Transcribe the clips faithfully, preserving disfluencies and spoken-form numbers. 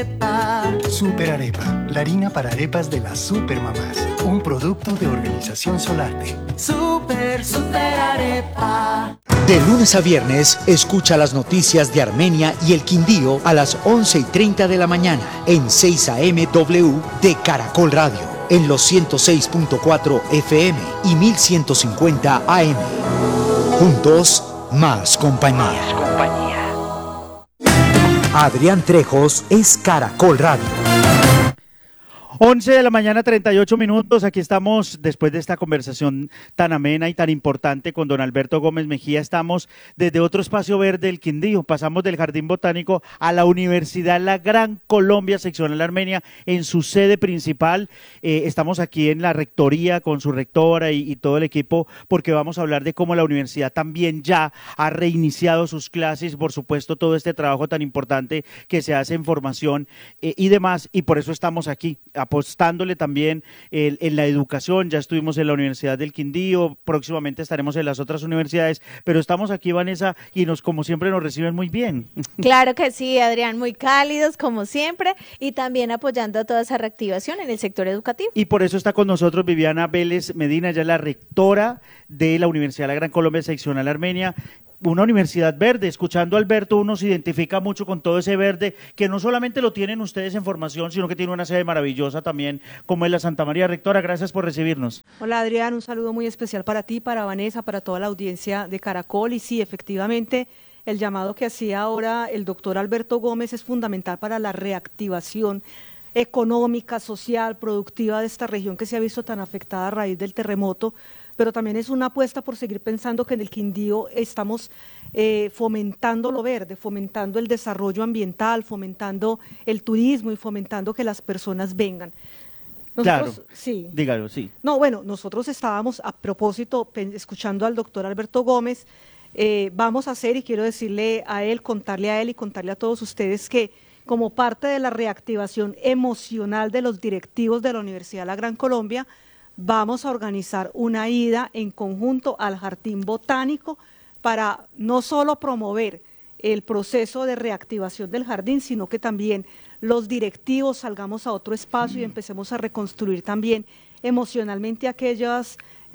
Super Arepa, la harina para arepas de las supermamás. Un producto de Organización Solarte. Super, super arepa. De lunes a viernes, escucha las noticias de Armenia y el Quindío a las once y treinta de la mañana en seis A M W de Caracol Radio, en los ciento seis punto cuatro F M y mil ciento cincuenta A M. Juntos, más compañía. Más compañía. Adrián Trejos es Caracol Radio. once de la mañana, treinta y ocho minutos. Aquí estamos después de esta conversación tan amena y tan importante con don Alberto Gómez Mejía. Estamos desde otro espacio verde del Quindío. Pasamos del Jardín Botánico a la Universidad La Gran Colombia, seccional Armenia, en su sede principal. Eh, estamos aquí en la rectoría con su rectora y, y todo el equipo, porque vamos a hablar de cómo la universidad también ya ha reiniciado sus clases, por supuesto, todo este trabajo tan importante que se hace en formación eh, y demás, y por eso estamos aquí, apostándole también en, en la educación. Ya estuvimos en la Universidad del Quindío, próximamente estaremos en las otras universidades, pero estamos aquí, Vanessa, y nos, como siempre, nos reciben muy bien. Claro que sí, Adrián, muy cálidos como siempre, y también apoyando toda esa reactivación en el sector educativo. Y por eso está con nosotros Viviana Vélez Medina, ella es la rectora de la Universidad de la Gran Colombia, seccional Armenia. Una universidad verde. Escuchando a Alberto, uno se identifica mucho con todo ese verde, que no solamente lo tienen ustedes en formación, sino que tiene una sede maravillosa también, como es la Santa María. Rectora, gracias por recibirnos. Hola, Adrián, un saludo muy especial para ti, para Vanessa, para toda la audiencia de Caracol. Y sí, efectivamente, el llamado que hacía ahora el doctor Alberto Gómez es fundamental para la reactivación económica, social, productiva de esta región que se ha visto tan afectada a raíz del terremoto, pero también es una apuesta por seguir pensando que en el Quindío estamos eh, fomentando lo verde, fomentando el desarrollo ambiental, fomentando el turismo y fomentando que las personas vengan. Nosotros, claro, sí. Dígalo, sí. No, bueno, nosotros estábamos a propósito escuchando al doctor Alberto Gómez, eh, vamos a hacer, y quiero decirle a él, contarle a él y contarle a todos ustedes que como parte de la reactivación emocional de los directivos de la Universidad de la Gran Colombia, vamos a organizar una ida en conjunto al Jardín Botánico para no solo promover el proceso de reactivación del jardín, sino que también los directivos salgamos a otro espacio y empecemos a reconstruir también emocionalmente aquellas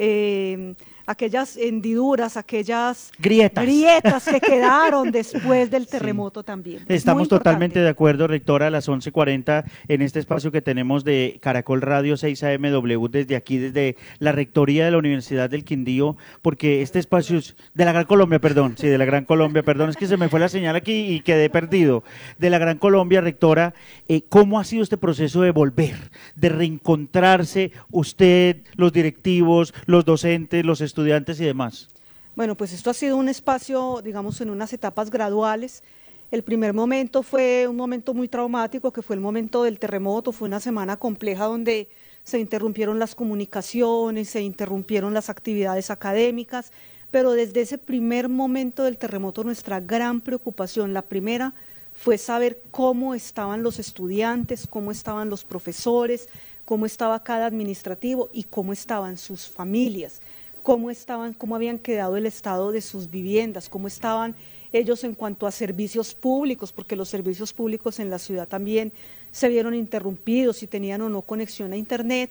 eh, aquellas hendiduras, aquellas grietas, grietas que quedaron después del terremoto sí. También. Estamos totalmente de acuerdo, rectora, a las once cuarenta en este espacio que tenemos de Caracol Radio seis A M W, desde aquí, desde la rectoría de la Universidad del Quindío, porque este espacio es de la Gran Colombia, perdón, sí, de la Gran Colombia, perdón, es que se me fue la señal aquí y quedé perdido. De la Gran Colombia, rectora, eh, ¿cómo ha sido este proceso de volver, de reencontrarse usted, los directivos, los docentes, los estudiantes, estudiantes y demás? Bueno, pues esto ha sido un espacio, digamos, en unas etapas graduales. El primer momento fue un momento muy traumático, que fue el momento del terremoto, fue una semana compleja donde se interrumpieron las comunicaciones, se interrumpieron las actividades académicas, pero desde ese primer momento del terremoto nuestra gran preocupación, la primera, fue saber cómo estaban los estudiantes, cómo estaban los profesores, cómo estaba cada administrativo y cómo estaban sus familias. Cómo estaban, cómo habían quedado el estado de sus viviendas, cómo estaban ellos en cuanto a servicios públicos, porque los servicios públicos en la ciudad también se vieron interrumpidos, si tenían o no conexión a internet,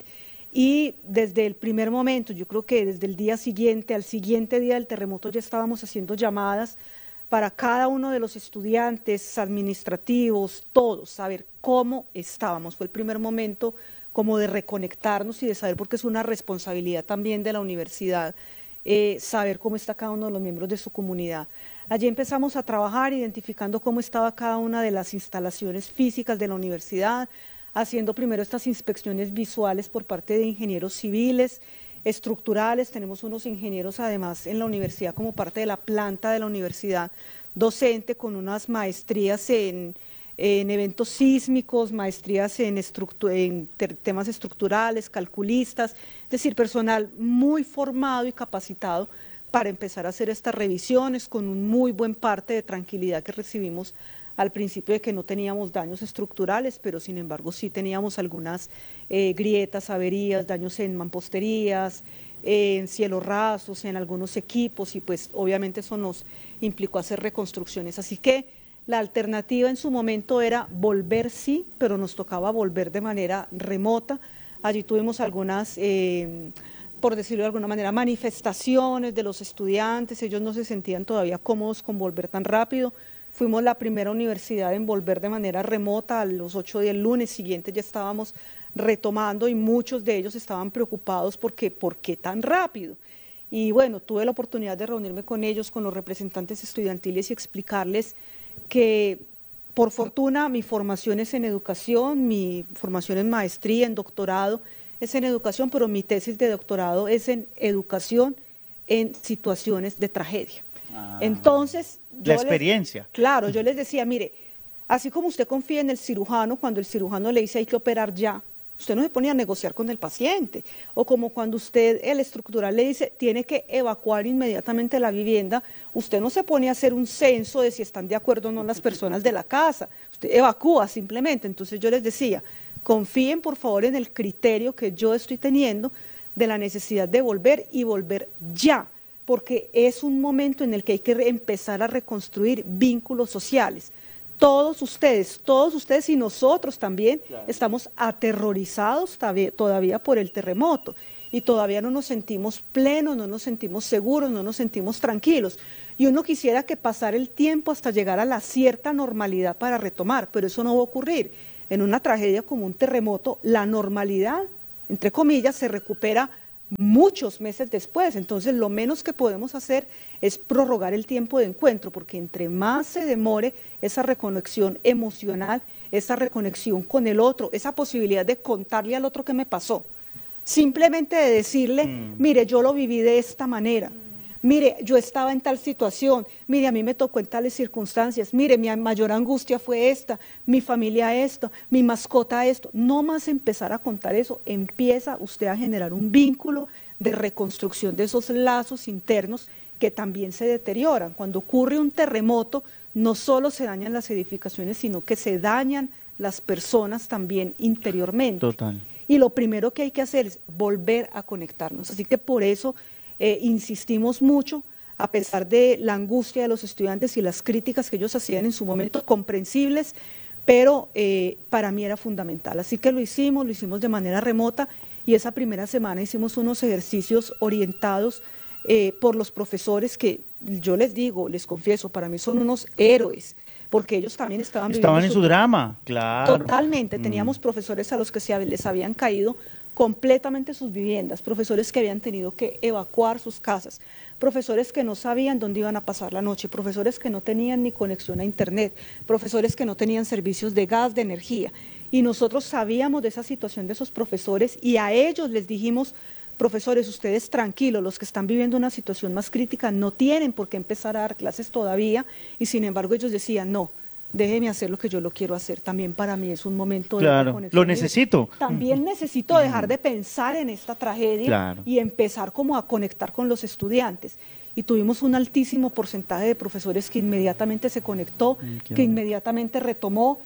y desde el primer momento, yo creo que desde el día siguiente, al siguiente día del terremoto ya estábamos haciendo llamadas para cada uno de los estudiantes, administrativos, todos, saber cómo estábamos. Fue el primer momento como de reconectarnos y de saber, porque es una responsabilidad también de la universidad, eh, saber cómo está cada uno de los miembros de su comunidad. Allí empezamos a trabajar identificando cómo estaba cada una de las instalaciones físicas de la universidad, haciendo primero estas inspecciones visuales por parte de ingenieros civiles, estructurales. Tenemos unos ingenieros además en la universidad como parte de la planta de la universidad docente con unas maestrías en en eventos sísmicos, maestrías en, en temas estructurales, calculistas, es decir, personal muy formado y capacitado para empezar a hacer estas revisiones con un muy buen parte de tranquilidad que recibimos al principio de que no teníamos daños estructurales, pero sin embargo sí teníamos algunas eh, grietas, averías, daños en mamposterías, eh, en cielos rasos, en algunos equipos, y pues obviamente eso nos implicó hacer reconstrucciones. Así que La alternativa en su momento era volver sí, pero nos tocaba volver de manera remota. Allí tuvimos algunas, eh, por decirlo de alguna manera, manifestaciones de los estudiantes, ellos no se sentían todavía cómodos con volver tan rápido. Fuimos la primera universidad en volver de manera remota, a los ocho días, el lunes siguiente ya estábamos retomando y muchos de ellos estaban preocupados porque ¿por qué tan rápido? Y bueno, tuve la oportunidad de reunirme con ellos, con los representantes estudiantiles y explicarles que por fortuna mi formación es en educación, mi formación en maestría, en doctorado es en educación, pero mi tesis de doctorado es en educación en situaciones de tragedia. Ah, Entonces, la experiencia. Les, claro, yo les decía, mire, así como usted confía en el cirujano, cuando el cirujano le dice hay que operar ya, usted no se pone a negociar con el paciente, o como cuando usted, el estructural, le dice tiene que evacuar inmediatamente la vivienda, usted no se pone a hacer un censo de si están de acuerdo o no las personas de la casa, usted evacúa simplemente. Entonces yo les decía, confíen por favor en el criterio que yo estoy teniendo de la necesidad de volver y volver ya, porque es un momento en el que hay que empezar a reconstruir vínculos sociales. Todos ustedes, todos ustedes y nosotros también claro. estamos aterrorizados todavía por el terremoto y todavía no nos sentimos plenos, no nos sentimos seguros, no nos sentimos tranquilos. Y uno quisiera que pasara el tiempo hasta llegar a la cierta normalidad para retomar, pero eso no va a ocurrir. En una tragedia como un terremoto, la normalidad, entre comillas, se recupera muchos meses después. Entonces lo menos que podemos hacer es prorrogar el tiempo de encuentro, porque entre más se demore esa reconexión emocional, esa reconexión con el otro, esa posibilidad de contarle al otro qué me pasó, simplemente de decirle, mm. mire, yo lo viví de esta manera, mire, yo estaba en tal situación, mire, a mí me tocó en tales circunstancias, mire, mi mayor angustia fue esta, mi familia esto, mi mascota esto. No más empezar a contar eso, empieza usted a generar un vínculo de reconstrucción de esos lazos internos que también se deterioran. Cuando ocurre un terremoto, no solo se dañan las edificaciones, sino que se dañan las personas también interiormente. Total. Y lo primero que hay que hacer es volver a conectarnos. Así que por eso Eh, insistimos mucho, a pesar de la angustia de los estudiantes y las críticas que ellos hacían en su momento, comprensibles, pero eh, para mí era fundamental. Así que lo hicimos, lo hicimos de manera remota y esa primera semana hicimos unos ejercicios orientados eh, por los profesores que yo les digo, les confieso, para mí son unos héroes, porque ellos también estaban Estaban viviendo en su, su drama, claro. Totalmente, mm. teníamos profesores a los que se, les habían caído completamente sus viviendas, profesores que habían tenido que evacuar sus casas, profesores que no sabían dónde iban a pasar la noche, profesores que no tenían ni conexión a internet, profesores que no tenían servicios de gas, de energía, y nosotros sabíamos de esa situación de esos profesores y a ellos les dijimos, profesores, ustedes tranquilos, los que están viviendo una situación más crítica no tienen por qué empezar a dar clases todavía, y sin embargo ellos decían, no, déjeme hacer lo que yo lo quiero hacer, también para mí es un momento claro, de conexión. Lo necesito. También necesito dejar de pensar en esta tragedia claro. y empezar como a conectar con los estudiantes. Y tuvimos un altísimo porcentaje de profesores que inmediatamente se conectó, Ay, que bueno. inmediatamente retomó,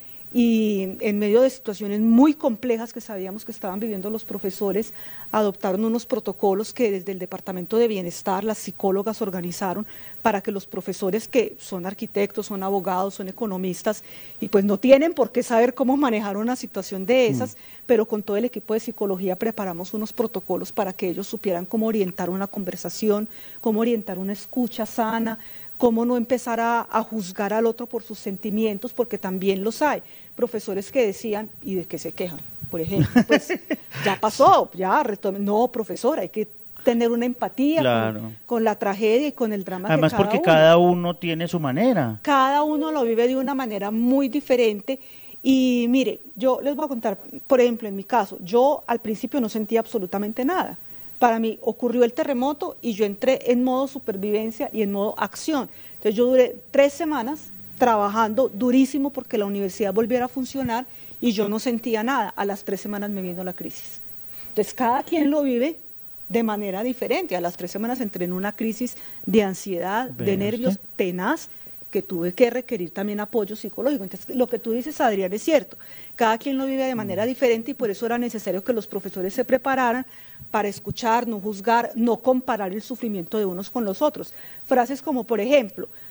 y en medio de situaciones muy complejas que sabíamos que estaban viviendo los profesores, adoptaron unos protocolos que desde el Departamento de Bienestar, las psicólogas organizaron para que los profesores que son arquitectos, son abogados, son economistas y pues no tienen por qué saber cómo manejar una situación de esas, mm. pero con todo el equipo de psicología preparamos unos protocolos para que ellos supieran cómo orientar una conversación, cómo orientar una escucha sana, cómo no empezar a, a juzgar al otro por sus sentimientos, porque también los hay. Profesores que decían, ¿y de qué se quejan? Por ejemplo, pues ya pasó, ya retome. No, profesor, hay que tener una empatía claro. con, con la tragedia y con el drama. Además, que cada porque uno. cada uno tiene su manera. Cada uno lo vive de una manera muy diferente. Y mire, yo les voy a contar, por ejemplo, en mi caso, yo al principio no sentía absolutamente nada. Para mí ocurrió el terremoto y yo entré en modo supervivencia y en modo acción. Entonces yo duré tres semanas trabajando durísimo porque la universidad volviera a funcionar y yo no sentía nada. A las tres semanas me vino la crisis. Entonces cada quien lo vive de manera diferente. A las tres semanas entré en una crisis de ansiedad, de nervios tenaz, que tuve que requerir también apoyo psicológico. Entonces, lo que tú dices, Adrián, es cierto. Cada quien lo vive de manera diferente y por eso era necesario que los profesores se prepararan para escuchar, no juzgar, no comparar el sufrimiento de unos con los otros. Frases como, por ejemplo,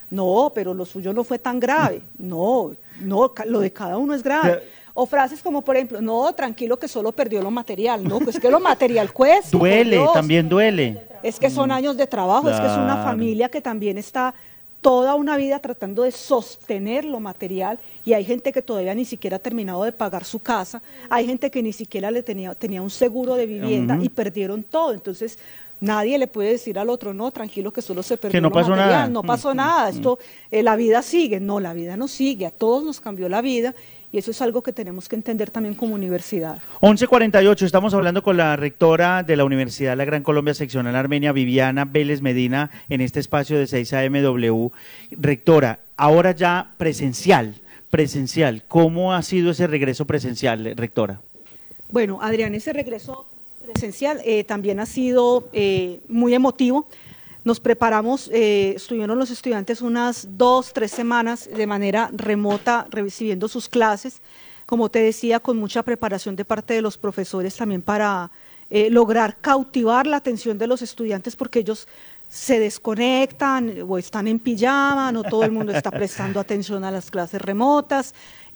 no, pero lo suyo no fue tan grave, no, no, lo de cada uno es grave. O frases como, por ejemplo, no, tranquilo que solo perdió lo material, no, pues que lo material cuesta. Duele, también duele. Es que son años de trabajo, claro. Es que es una familia que también está toda una vida tratando de sostener lo material, y hay gente que todavía ni siquiera ha terminado de pagar su casa, hay gente que ni siquiera le tenía, tenía un seguro de vivienda uh-huh. y perdieron todo. Entonces nadie le puede decir al otro, no, tranquilo que solo se perdió que no lo pasó material, nada. no pasó uh-huh. nada, esto, eh, la vida sigue. No, la vida no sigue, a todos nos cambió la vida. Y eso es algo que tenemos que entender también como universidad. once cuarenta y ocho, estamos hablando con la rectora de la Universidad La Gran Colombia Seccional Armenia, Viviana Vélez Medina, en este espacio de seis A M W. Rectora, ahora ya presencial, presencial, ¿cómo ha sido ese regreso presencial, rectora? Bueno, Adrián, ese regreso presencial eh, también ha sido eh, muy emotivo. Nos preparamos, eh, estuvieron los estudiantes unas dos, tres semanas de manera remota recibiendo sus clases, como te decía, con mucha preparación de parte de los profesores también para eh, lograr cautivar la atención de los estudiantes, porque ellos se desconectan o están en pijama, no todo el mundo está prestando atención a las clases remotas,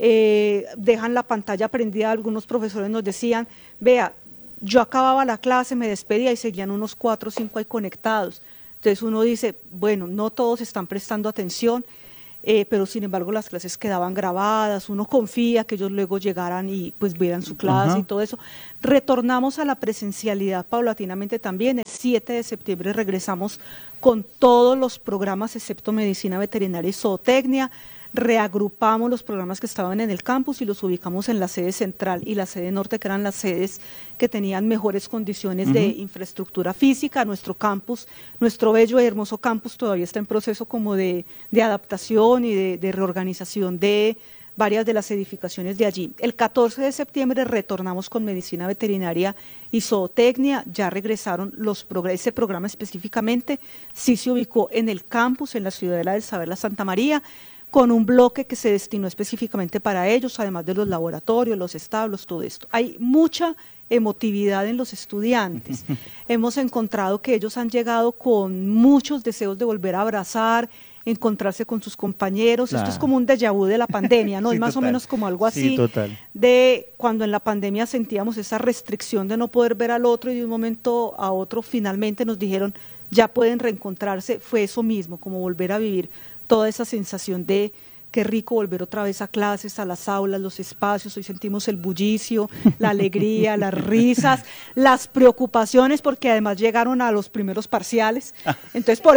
eh, dejan la pantalla prendida. Algunos profesores nos decían, vea, yo acababa la clase, me despedía y seguían unos cuatro o cinco ahí conectados. Entonces uno dice, bueno, no todos están prestando atención, eh, pero sin embargo las clases quedaban grabadas, uno confía que ellos luego llegaran y pues vieran su clase uh-huh. y todo eso. Retornamos a la presencialidad paulatinamente también. El siete de septiembre regresamos con todos los programas excepto medicina veterinaria y zootecnia. Reagrupamos los programas que estaban en el campus y los ubicamos en la sede central y la sede norte, que eran las sedes que tenían mejores condiciones uh-huh. de infraestructura física. Nuestro campus, nuestro bello y hermoso campus todavía está en proceso como de, de adaptación y de, de reorganización de varias de las edificaciones de allí. El catorce de septiembre retornamos con medicina veterinaria y zootecnia. Ya regresaron los programas, ese programa específicamente sí se ubicó en el campus, en la Ciudadela del Saber, la Santa María, con un bloque que se destinó específicamente para ellos, además de los laboratorios, los establos, todo esto. Hay mucha emotividad en los estudiantes. Hemos encontrado que ellos han llegado con muchos deseos de volver a abrazar, encontrarse con sus compañeros. Claro. Esto es como un déjà vu de la pandemia, ¿no? Sí, es más total. O menos como algo así, sí, total. De cuando en la pandemia sentíamos esa restricción de no poder ver al otro y de un momento a otro finalmente nos dijeron, ya pueden reencontrarse. Fue eso mismo, como volver a vivir toda esa sensación de qué rico volver otra vez a clases, a las aulas, los espacios. Hoy sentimos el bullicio, la alegría, las risas, las preocupaciones, porque además llegaron a los primeros parciales. Entonces, por,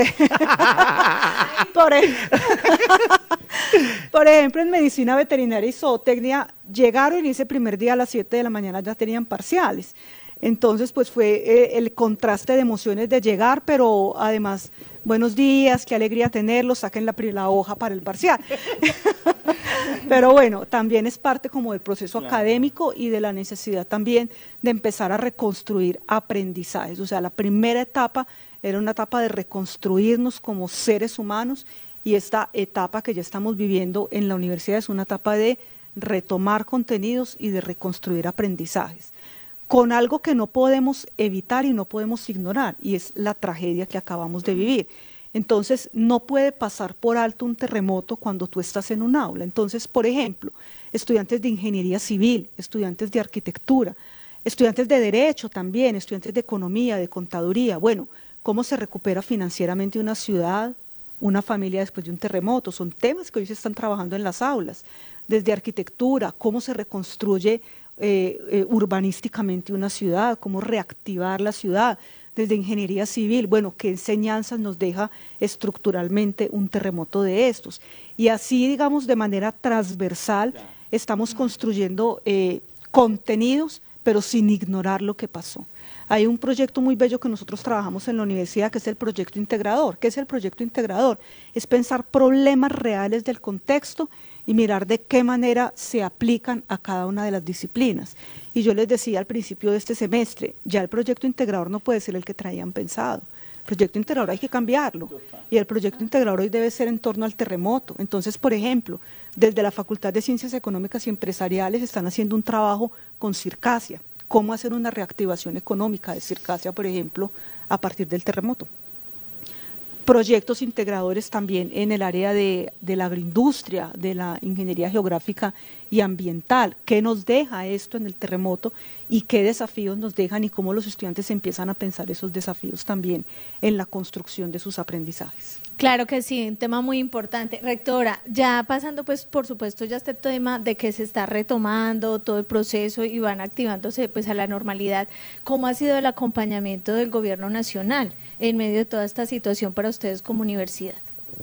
por, por ejemplo, en medicina veterinaria y zootecnia llegaron y ese primer día a las siete de la mañana ya tenían parciales. Entonces, pues fue eh, el contraste de emociones de llegar, pero además, buenos días, qué alegría tenerlos, saquen la, la hoja para el parcial. Pero bueno, también es parte como del proceso claro. académico y de la necesidad también de empezar a reconstruir aprendizajes. O sea, la primera etapa era una etapa de reconstruirnos como seres humanos, y esta etapa que ya estamos viviendo en la universidad es una etapa de retomar contenidos y de reconstruir aprendizajes, con algo que no podemos evitar y no podemos ignorar, y es la tragedia que acabamos de vivir. Entonces, no puede pasar por alto un terremoto cuando tú estás en un aula. Entonces, por ejemplo, estudiantes de ingeniería civil, estudiantes de arquitectura, estudiantes de derecho también, estudiantes de economía, de contaduría. Bueno, ¿cómo se recupera financieramente una ciudad, una familia después de un terremoto? Son temas que hoy se están trabajando en las aulas. Desde arquitectura, ¿cómo se reconstruye Eh, eh, urbanísticamente una ciudad? ¿Cómo reactivar la ciudad? Desde ingeniería civil, bueno, ¿qué enseñanzas nos deja estructuralmente un terremoto de estos? Y así, digamos, de manera transversal, estamos construyendo eh, contenidos, pero sin ignorar lo que pasó. Hay un proyecto muy bello que nosotros trabajamos en la universidad, que es el proyecto integrador. ¿Qué es el proyecto integrador? Es pensar problemas reales del contexto y mirar de qué manera se aplican a cada una de las disciplinas. Y yo les decía al principio de este semestre, ya el proyecto integrador no puede ser el que traían pensado. El proyecto integrador hay que cambiarlo, y el proyecto integrador hoy debe ser en torno al terremoto. Entonces, por ejemplo, desde la Facultad de Ciencias Económicas y Empresariales están haciendo un trabajo con Circasia, cómo hacer una reactivación económica de Circasia, por ejemplo, a partir del terremoto. proyectos integradores también en el área de, de la agroindustria, de la ingeniería geográfica y ambiental. ¿Qué nos deja esto en el terremoto y qué desafíos nos dejan y cómo los estudiantes empiezan a pensar esos desafíos también en la construcción de sus aprendizajes? Claro que sí, un tema muy importante. Rectora, ya pasando pues por supuesto ya este tema de que se está retomando todo el proceso y van activándose pues a la normalidad, ¿cómo ha sido el acompañamiento del gobierno nacional en medio de toda esta situación para ustedes como universidad?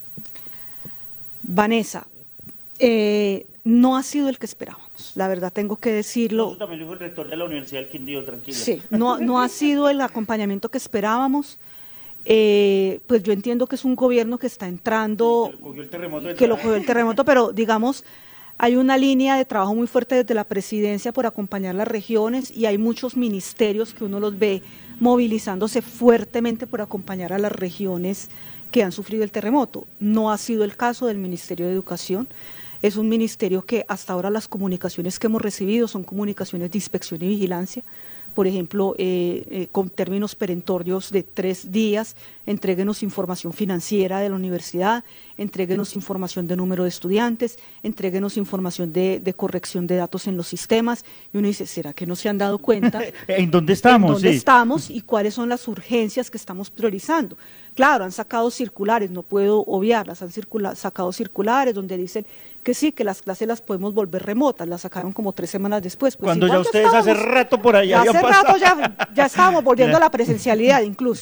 Vanessa, eh, no ha sido el que esperábamos, la verdad tengo que decirlo. Eso también dijo el rector de la Universidad del Quindío, tranquilo. Sí, no, no ha sido el acompañamiento que esperábamos. Eh, pues yo entiendo que es un gobierno que está entrando, sí, que lo cogió el terremoto, que lo cogió el terremoto, pero digamos, hay una línea de trabajo muy fuerte desde la presidencia por acompañar las regiones y hay muchos ministerios que uno los ve movilizándose fuertemente por acompañar a las regiones que han sufrido el terremoto. No ha sido el caso del Ministerio de Educación. Es un ministerio que hasta ahora las comunicaciones que hemos recibido son comunicaciones de inspección y vigilancia. Por ejemplo, eh, eh, con términos perentorios de tres días, entréguenos información financiera de la universidad, entréguenos información de número de estudiantes, entréguenos información de, de corrección de datos en los sistemas. Y uno dice, ¿será que no se han dado cuenta? ¿En dónde estamos? ¿En dónde sí. estamos y cuáles son las urgencias que estamos priorizando? Claro, han sacado circulares, no puedo obviarlas, han circula, sacado circulares donde dicen que sí, que las clases las podemos volver remotas, las sacaron como tres semanas después. Pues Cuando igual ya ustedes estábamos, hace rato por allá hace rato ya, ya estábamos volviendo a la presencialidad incluso.